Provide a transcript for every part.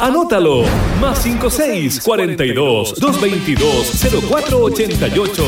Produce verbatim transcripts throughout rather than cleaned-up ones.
Anótalo. Más cinco seis cuarenta y dos, doscientos veintidós, cero cuatro ochenta y ocho.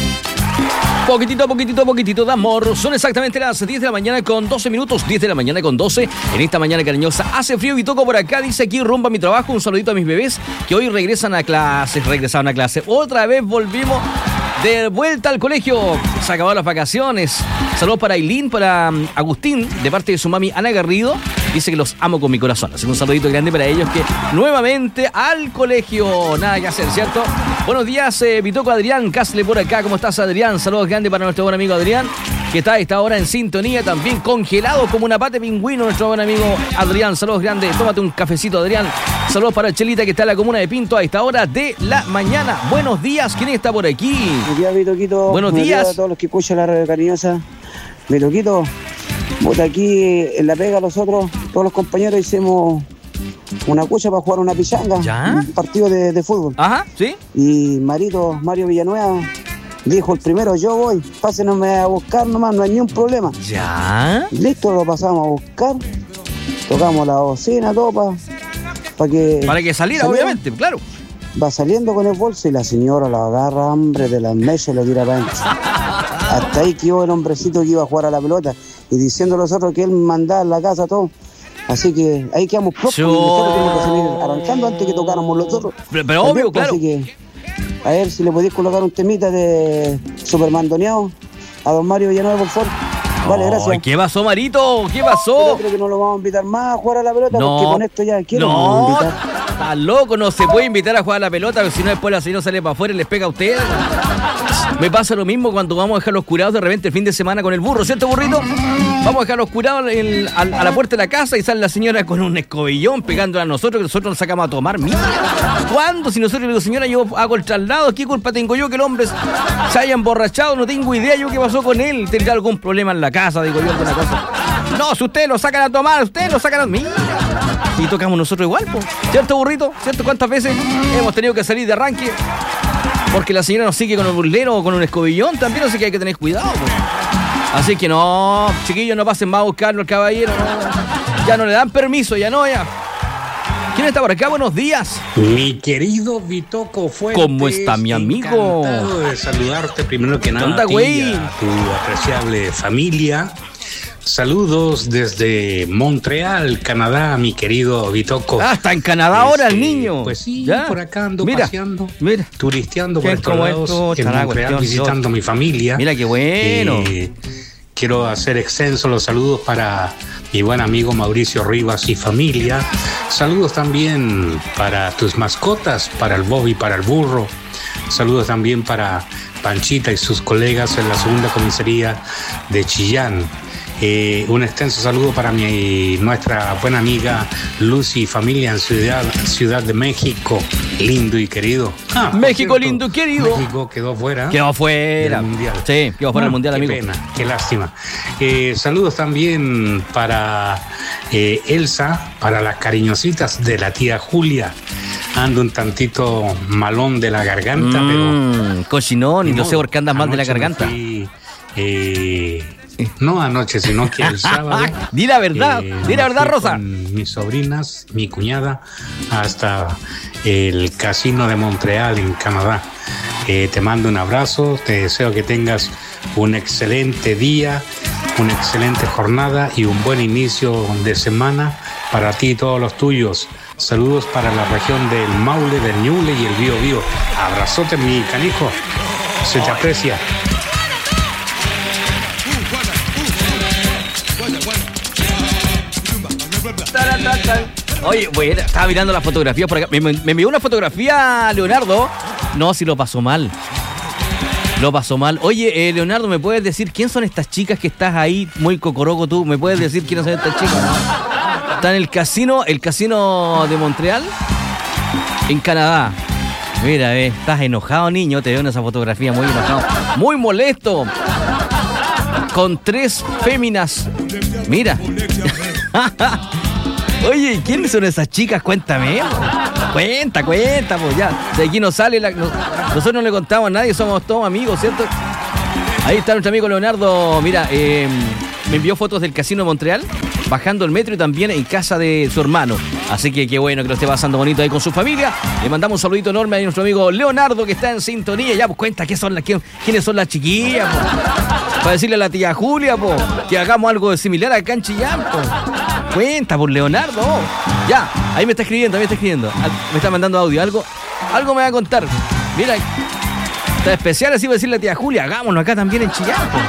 Poquitito, poquitito, poquitito de amor. Son exactamente las diez de la mañana con doce minutos. diez de la mañana con doce. En esta mañana cariñosa. Hace frío y toco por acá. Dice aquí rumbo a mi trabajo. Un saludito a mis bebés que hoy regresan a clases. Regresaron a clase. Otra vez volvimos de vuelta al colegio. Se acabaron las vacaciones. Saludos para Ailín, para Agustín, de parte de su mami Ana Garrido. Dice que los amo con mi corazón. Así que un saludito grande para ellos que nuevamente al colegio. Nada que hacer, ¿cierto? Buenos días, eh, Vitoco Adrián Casle por acá. ¿Cómo estás, Adrián? Saludos grandes para nuestro buen amigo Adrián, que está a esta hora en sintonía, también congelado como una pata de pingüino, nuestro buen amigo Adrián. Saludos grandes. Tómate un cafecito, Adrián. Saludos para Chelita, que está en la comuna de Pinto a esta hora de la mañana. Buenos días. ¿Quién está por aquí? Buenos días, Vitoquito. Buenos, Buenos días. días a todos los que escuchan la radio cariñosa. Vitoquito, puta, aquí en la pega nosotros, todos los compañeros hicimos una cucha para jugar una pichanga. ¿Ya? Un partido de, de fútbol. Ajá, ¿sí? Y Marito, Mario Villanueva, dijo el primero, yo voy, pásenme a buscar nomás, no hay ni un problema. ¿Ya? Listo, lo pasamos a buscar, tocamos la bocina, todo para pa que... Para que saliera, saliera. obviamente, claro. Va saliendo con el bolso y la señora lo agarra, hombre, de las mesas y lo tira para adentro. Hasta ahí quedó el hombrecito que iba a jugar a la pelota y diciendo a nosotros que él mandaba en la casa todo. Así que ahí quedamos propios Yo... y nosotros tenemos que salir arrancando antes que tocáramos los otros. Pero, pero obvio, tiempo, claro. Así que a ver si le podéis colocar un temita de Supermandoneado a don Mario Villanueva, por favor. Vale, gracias. Ay, ¿qué pasó, Marito? ¿Qué pasó? Pero creo que no lo vamos a invitar más a jugar a la pelota No. porque con esto ya quiero No, invitar. está loco, no se puede invitar a jugar a la pelota, porque si no después la señora sale para afuera y les pega a ustedes. Me pasa lo mismo cuando vamos a dejar los curados de repente el fin de semana con el burro, ¿cierto, burrito? Vamos a dejar los curados en, a, a la puerta de la casa y sale la señora con un escobillón pegándole a nosotros, que nosotros nos sacamos a tomar. Mira, ¿cuándo? Si nosotros le digo, señora, yo hago el traslado, ¿qué culpa tengo yo que el hombre se haya emborrachado? No tengo idea yo qué pasó con él. ¿Tendrá algún problema en la casa? Digo yo, alguna cosa. No, si ustedes lo sacan a tomar, ustedes lo sacan a... Mira. Y tocamos nosotros igual, po. ¿Cierto, burrito? ¿Cierto? ¿Cuántas veces hemos tenido que salir de arranque? Porque la señora nos sigue con el burlero o con un escobillón también, así que hay que tener cuidado, po. Así que no, chiquillos, no pasen más a buscarlo al caballero, no. Ya no le dan permiso, ya no, ya. ¿Quién está por acá? Buenos días. Mi querido Vitoco Fuentes. ¿Cómo está mi amigo? Encantado de saludarte primero que nada. ¿Qué onda, a ti güey? y a tu apreciable familia. Saludos desde Montreal, Canadá, mi querido Vitoco. Ah, está en Canadá ahora el niño. Pues sí, ¿Ya? por acá ando Mira, paseando, mira. turisteando por ¿Qué, estos cómo lados, esto? en Chará, Montreal, cuestión, visitando a mi familia. Mira qué bueno. Eh, quiero hacer extenso los saludos para mi buen amigo Mauricio Rivas y familia. Saludos también para tus mascotas, para el Bobby, para el burro. Saludos también para Panchita y sus colegas en la segunda comisaría de Chillán. Eh, un extenso saludo para mi, nuestra buena amiga Lucy y familia en Ciudad, Ciudad de México, lindo y querido. Ah, México cierto, lindo y querido. México quedó fuera. Quedó fuera. Del mundial. Sí, quedó fuera del mundial, qué amigo. Qué pena, qué lástima. Eh, saludos también para eh, Elsa, para las cariñositas de la tía Julia. Ando un tantito malón de la garganta, Mm, pero... cochinón, y no modo, sé por qué andas mal de la anoche me garganta. fui, eh, no anoche, sino que el sábado. Di la verdad, eh, di la me verdad, fui Rosa. Con mis sobrinas, mi cuñada, hasta el casino de Montreal, en Canadá. Eh, te mando un abrazo, te deseo que tengas un excelente día, una excelente jornada y un buen inicio de semana para ti y todos los tuyos. Saludos para la región del Maule, del Ñuble y el Bío Bío. Abrazote, mi canijo. Se te aprecia. Oye, bueno, estaba mirando las fotografías por acá. Me, me envió una fotografía Leonardo. No, si lo pasó mal. Lo pasó mal. Oye, eh, Leonardo, ¿me puedes decir quién son estas chicas que estás ahí muy cocoroco tú? ¿Me puedes decir quiénes son estas chicas? Está en el casino, el casino de Montreal, en Canadá. Mira, eh, estás enojado, niño. Te veo en esa fotografía muy enojado. Muy molesto. Con tres féminas. Mira. Oye, ¿quiénes son esas chicas? Cuéntame. Cuenta, cuenta, pues ya. De aquí no sale la... no, nosotros no le contamos a nadie, somos todos amigos, ¿cierto? Ahí está nuestro amigo Leonardo. Mira, eh, me envió fotos del casino de Montreal, bajando el metro y también en casa de su hermano. Así que qué bueno que lo esté pasando bonito ahí con su familia. Le mandamos un saludito enorme a nuestro amigo Leonardo, que está en sintonía. Ya, pues cuenta qué son las, quién, quiénes son las chiquillas, po. Para decirle a la tía Julia, po, que hagamos algo similar acá en Chillán, po. Cuenta por Leonardo. Ya, ahí me está escribiendo, ahí me está escribiendo. Me está mandando audio. Algo, algo me va a contar. Mira, está especial, así va a decirle a la tía Julia. Hagámoslo acá también en Chillán, po.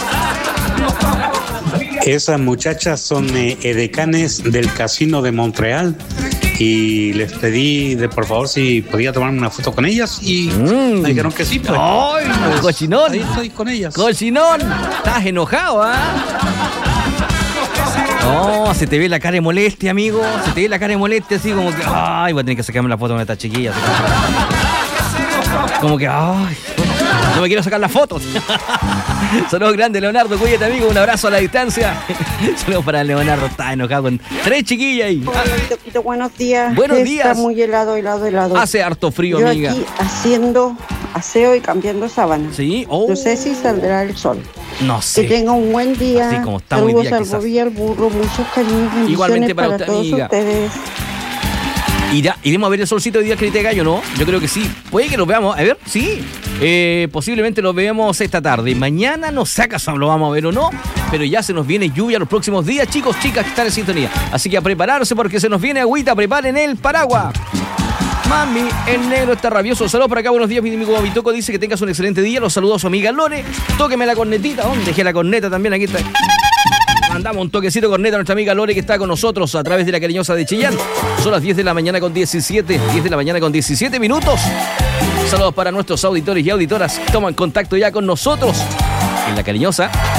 Esas muchachas son eh, edecanes del Casino de Montreal y les pedí de por favor si podía tomarme una foto con ellas y mm. me dijeron que sí. Pues. ¡Ay, pues, cochinón! Ahí estoy con ellas. ¡Cochinón! Estás enojado, ¿ah? ¿eh? No, se te ve la cara de molestia, amigo. Se te ve la cara de molestia así como que... ¡Ay, voy a tener que sacarme la foto con esta chiquilla! Como que... ¡Ay! No me quiero sacar las fotos. Saludos grandes, Leonardo. Cuídate, amigo. Un abrazo a la distancia. Saludos para Leonardo. Está enojado con tres chiquillas ahí. Hola, Toquito, buenos días. Buenos días. Está muy helado, helado, helado. Hace harto frío, Yo amiga. Aquí haciendo aseo y cambiando sábanas. Sí. Oh. No sé si saldrá el sol. No sé. Que tenga un buen día. Así como está Saludos muy día, al quizás. Bobby y al burro. Muchos cariños. Igualmente para, para usted, todos amiga. ustedes. Irá, iremos a ver el solcito hoy día, Crite Gallo, ¿no? Yo creo que sí. Puede que lo veamos. A ver, sí. Eh, posiblemente lo veamos esta tarde. Mañana no sé acaso lo vamos a ver o no, pero ya se nos viene lluvia los próximos días, chicos, chicas que están en sintonía. Así que a prepararse porque se nos viene agüita. Preparen el paraguas. Mami, el negro está rabioso. Saludos por acá, buenos días, mi amigo Bitoco. Dice que tengas un excelente día. Los saludos a su amiga Lore. Tóqueme la cornetita. ¿Dónde dejé la corneta también? Aquí está. Mandamos un toquecito corneta a nuestra amiga Lore, que está con nosotros a través de la cariñosa de Chillán. Son las diez de la mañana con diecisiete. diez de la mañana con diecisiete minutos. Saludos para nuestros auditores y auditoras que toman contacto ya con nosotros en la cariñosa.